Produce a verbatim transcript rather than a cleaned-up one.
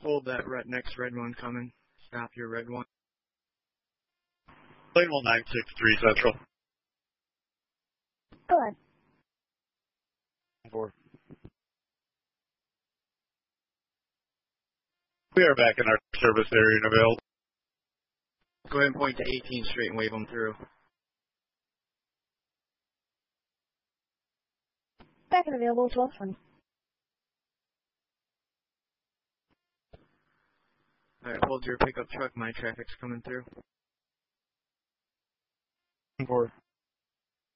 Hold that red, next red one coming. Stop your red one. Lane nine six three Central. Go ahead. Four. We are back in our service area and available. Go ahead and point to eighteenth Street and wave them through. Back and available, twelve twenty. Alright, hold your pickup truck. My traffic's coming through. Four.